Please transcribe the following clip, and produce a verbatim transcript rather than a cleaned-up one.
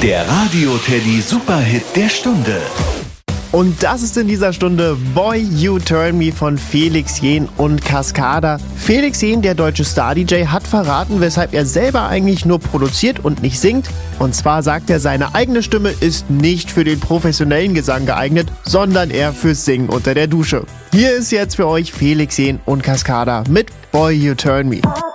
Der Radio Teddy Superhit der Stunde. Und das ist in dieser Stunde Boy You Turn Me von Felix Jähn und Cascada. Felix Jähn, der deutsche Star-D J, hat verraten, weshalb er selber eigentlich nur produziert und nicht singt. Und zwar sagt er, seine eigene Stimme ist nicht für den professionellen Gesang geeignet, sondern eher fürs Singen unter der Dusche. Hier ist jetzt für euch Felix Jähn und Cascada mit Boy You Turn Me.